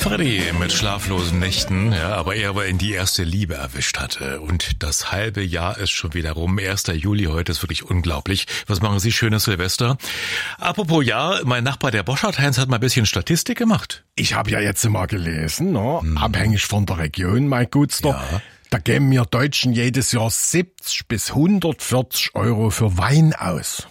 Freddy mit schlaflosen Nächten, ja, aber er aber in die erste Liebe erwischt hatte. Und das halbe Jahr ist schon wieder rum. 1. Juli heute ist wirklich unglaublich. Was machen Sie schönes Silvester? Apropos Jahr, mein Nachbar der Boschert-Heinz hat mal ein bisschen Statistik gemacht. Ich habe ja jetzt mal gelesen, abhängig von der Region, mein Gutster, Ja. da geben wir Deutschen jedes Jahr 70 bis 140 Euro für Wein aus.